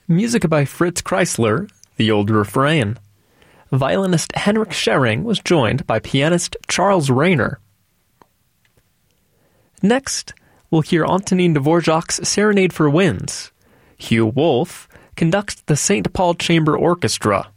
Music by Fritz Kreisler, the old refrain. Violinist Henrik Schering was joined by pianist Charles Rayner. Next, we'll hear Antonin Dvorak's Serenade for Winds. Hugh Wolf conducts the St. Paul Chamber Orchestra.